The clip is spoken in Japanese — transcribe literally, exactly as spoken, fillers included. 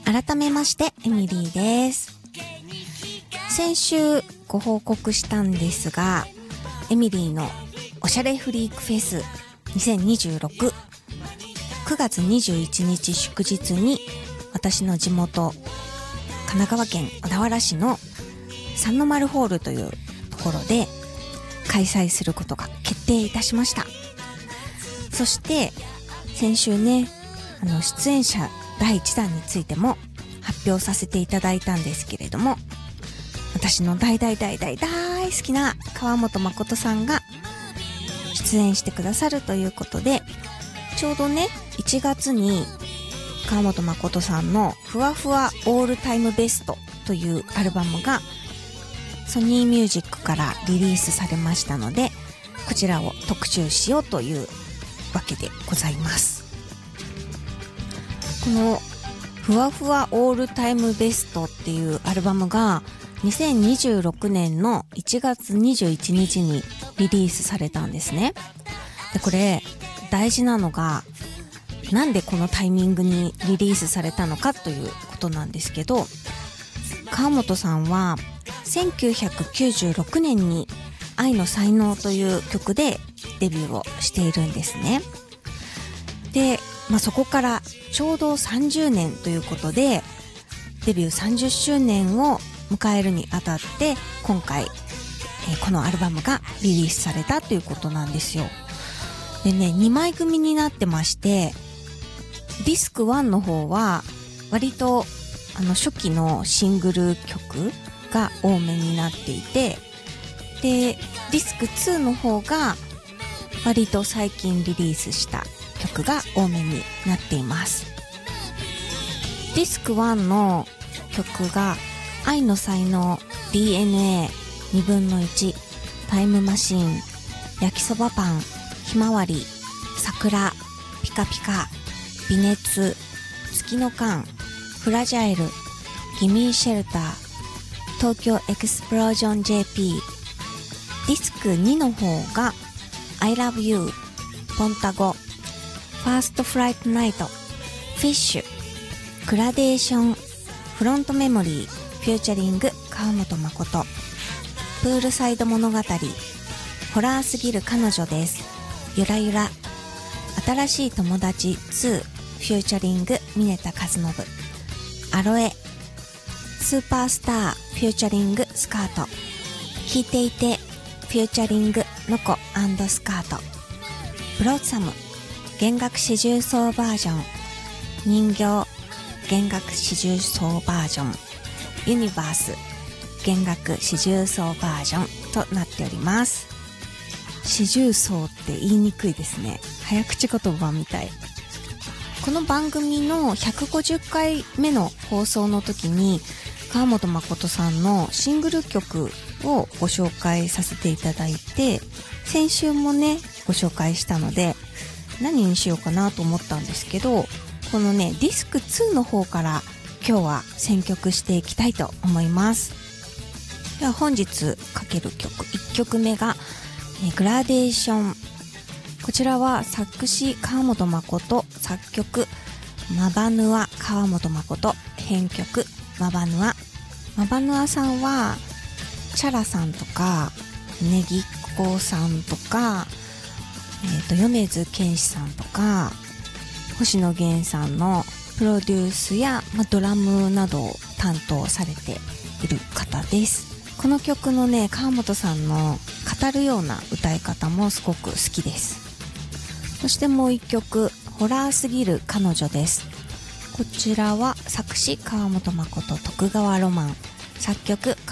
改めましてエミリーです。先週ご報告したんですが、エミリーのおしゃれフリークフェスにせんにじゅうろく くがつにじゅういちにち祝日に私の地元神奈川県小田原市の三の丸ホールというところで開催することが決定いたしました。そして先週ね、あの出演者だいいちだんについても発表させていただいたんですけれども、私の大大大大大好きな川本誠さんが出演してくださるということで、ちょうどねいちがつに川本誠さんのふわふわオールタイムベストというアルバムがソニーミュージックからリリースされましたので、こちらを特集しようというわけでございます。このふわふわオールタイムベストっていうアルバムがにせんにじゅうろくねんのいちがつにじゅういちにちにリリースされたんですね。で、これ大事なのが、なんでこのタイミングにリリースされたのかということなんですけど、川本さんはせんきゅうひゃくきゅうじゅうろくねんに愛の才能という曲でデビューをしているんですね。で、まあ、そこからちょうどさんじゅうねんということで、デビューさんじゅっしゅうねんを迎えるにあたって今回、えー、このアルバムがリリースされたということなんですよ。でね、にまい組になってまして、ディスクワンの方は割とあの初期のシングル曲が多めになっていて、でディスクツーの方が割と最近リリースした曲が多めになっています。ディスクワンの曲が愛の才能、 ディーエヌエー、 にぶんのいち、タイムマシーン、焼きそばパン、ひまわり、桜、ピカピカ、微熱、月の間、フラジャイル、ギミーシェルター、東京エクスプロージョン ジェーピー、 ディスクにの方が I love you、 ポンタゴ、ファーストフライトナイト、フィッシュ、グラデーション、フロントメモリー、フューチャリング川本誠、プールサイド物語、ホラーすぎる彼女です、ゆらゆら、新しい友達ツー、フューチャリング峰田和信、アロエ、スーパースター、フューチャリングスカート、弾いていて、フューチャリングノコ&スカート、ブロッサム、弦楽四重奏バージョン、人形、弦楽四重奏バージョン、ユニバース、弦楽四重奏バージョンとなっております。四重奏って言いにくいですね。早口言葉みたい。この番組のひゃくごじゅっかいめの放送の時に川本誠さんのシングル曲をご紹介させていただいて、先週もねご紹介したので何にしようかなと思ったんですけど、このねディスクツーの方から今日は選曲していきたいと思います。では本日かける曲いっきょくめがグラデーション。こちらは作詞川本誠、作曲マバヌア川本誠、編曲マバヌア。マバヌアさんはチャラさんとかネギっ子さんとか、えー、と米津玄師さんとか星野源さんのプロデュースや、まあ、ドラムなどを担当されている方です。この曲のね川本さんの語るような歌い方もすごく好きです。そしてもう一曲、ホラーすぎる彼女です。こちらは作詞川本誠、徳川ロマン、作曲